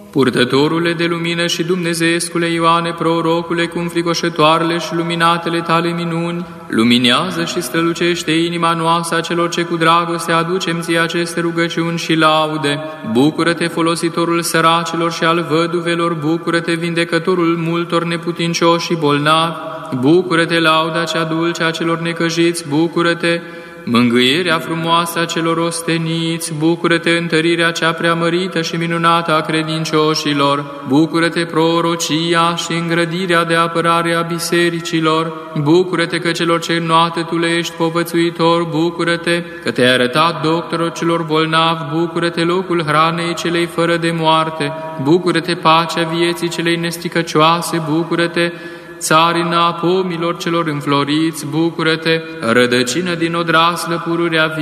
Purtătorule de lumină și Dumnezeescule Ioane, prorocule, cu înfricoșătoarele și luminatele tale minuni, luminează și strălucește inima noastră a celor ce cu dragoste aducem ție aceste rugăciuni și laude. Bucură-te, folositorul săracilor și al văduvelor, bucură-te, vindecătorul multor neputincioși și bolnavi, bucură-te, lauda cea dulce a celor necăjiți, bucură-te, mângâierea frumoasă a celor osteniți, bucură-te, întărirea cea preamărită și minunată a credincioșilor, bucură-te, prorocia și îngrădirea de apărare a bisericilor, bucură-te că celor ce înnoată tu le ești povățuitor, bucură-te că te-ai arătat doctorul celor bolnavi, bucură-te, locul hranei celei fără de moarte, bucură-te, pacea vieții celei nesticăcioase, bucură-te, țarina pomilor celor înfloriți, bucură-te, rădăcină din odraslă pururea